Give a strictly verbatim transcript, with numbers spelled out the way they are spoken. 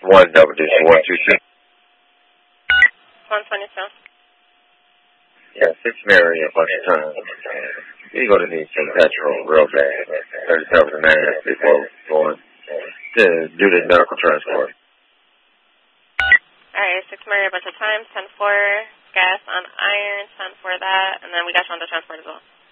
One double digit, one two six. one twenty-two. Yeah, six Mary a bunch of times. You're going to need some petrol real bad. thirty-seven and a half before going to do the medical transport. Alright, six Mary a bunch of times, ten four, gas on iron, ten for that, and then we got you on the transport as well.